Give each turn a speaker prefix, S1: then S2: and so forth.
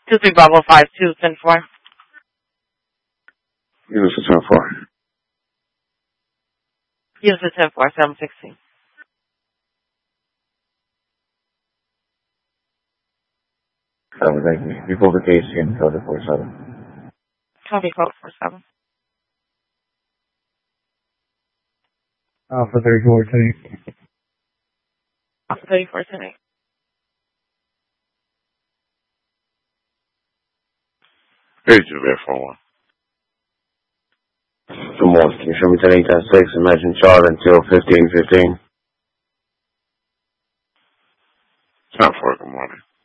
S1: 23 Bravo 52, 10-4.
S2: Units to 10-4.
S1: Units to 10-4, 716.
S2: Thank you. You pulled the case in code 47.
S1: Copy code 47.
S3: Alpha 3410.
S1: Alpha 3410.
S2: Hey, Juliet 41. Good morning. Can you show me 10-8-6? Imagine Charlotte until 15-15. 10-4, good morning.